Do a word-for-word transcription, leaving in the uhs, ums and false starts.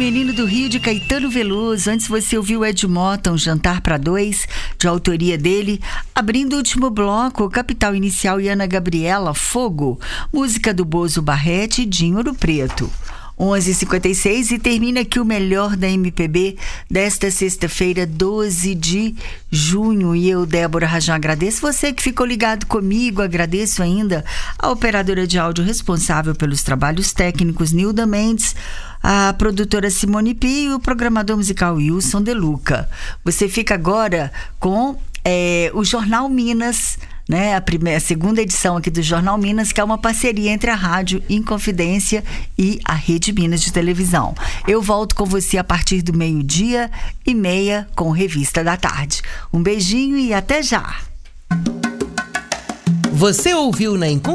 Menino do Rio, de Caetano Veloso. Antes você ouviu Ed Mota, Um Jantar para Dois, de autoria dele. Abrindo o último bloco, Capital Inicial e Ana Gabriela, Fogo. Música do Bozo Barrete e Dinho Ouro Preto. onze e cinquenta e seis e termina aqui o melhor da M P B desta sexta-feira, doze de junho. E eu, Débora Rajão, agradeço você que ficou ligado comigo. Agradeço ainda a operadora de áudio responsável pelos trabalhos técnicos, Nilda Mendes, a produtora Simone Pi e o programador musical Wilson De Luca. Você fica agora com é, o Jornal Minas, né, a, primeira, a segunda edição aqui do Jornal Minas, que é uma parceria entre a Rádio Inconfidência e a Rede Minas de televisão. Eu volto com você a partir do meio-dia e meia com Revista da Tarde. Um beijinho e até já! Você ouviu na